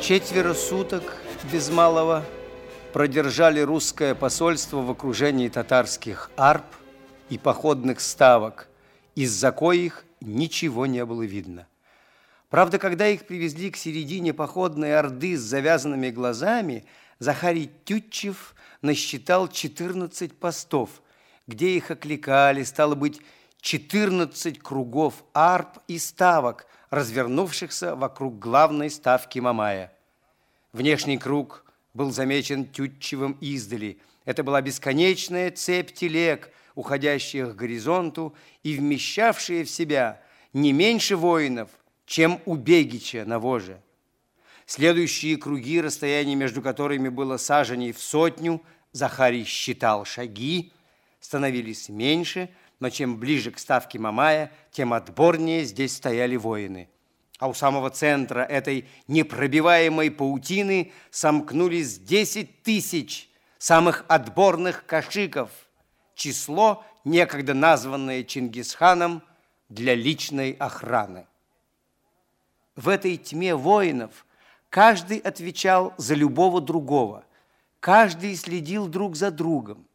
4 суток без малого продержали русское посольство в окружении татарских арб и походных ставок, из-за коих ничего не было видно. Правда, когда их привезли к середине походной орды с завязанными глазами, Захарий Тютчев насчитал 14 постов, где их окликали, стало быть, 14 кругов арб и ставок, развернувшихся вокруг главной ставки Мамая. Внешний круг был замечен Тютчевым издали. Это была бесконечная цепь телег, уходящих к горизонту и вмещавшая в себя не меньше воинов, чем у Бегича на воже. Следующие круги, расстояние между которыми было саженей в 100, Захарий считал шаги, становились меньше, но чем ближе к ставке Мамая, тем отборнее здесь стояли воины. А у самого центра этой непробиваемой паутины сомкнулись 10 тысяч самых отборных кашиков, число, некогда названное Чингисханом для личной охраны. В этой тьме воинов каждый отвечал за любого другого, каждый следил друг за другом.